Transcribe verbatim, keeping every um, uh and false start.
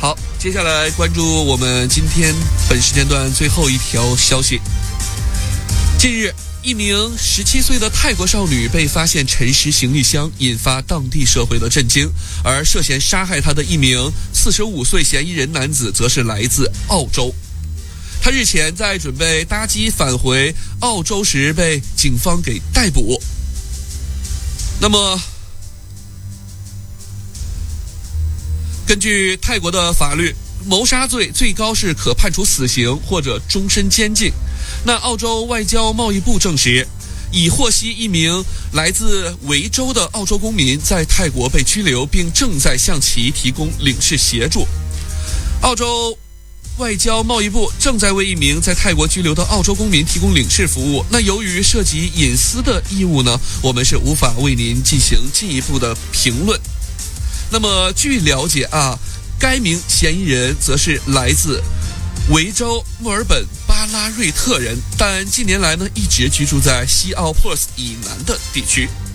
好，接下来关注我们今天本时间段最后一条消息。近日，一名十七岁的泰国少女被发现沉尸行李箱，引发当地社会的震惊。而涉嫌杀害她的一名四十五岁嫌疑人男子，则是来自澳洲。他日前在准备搭机返回澳洲时被警方给逮捕。那么，根据泰国的法律，谋杀罪最高是可判处死刑或者终身监禁。那澳洲外交贸易部证实，已获悉一名来自维州的澳洲公民在泰国被拘留，并正在向其提供领事协助。澳洲外交贸易部正在为一名在泰国拘留的澳洲公民提供领事服务。那由于涉及隐私的义务呢，我们是无法为您进行进一步的评论。那么据了解啊，该名嫌疑人则是来自维州墨尔本巴拉瑞特人，但近年来呢一直居住在西澳 Perth 以南的地区。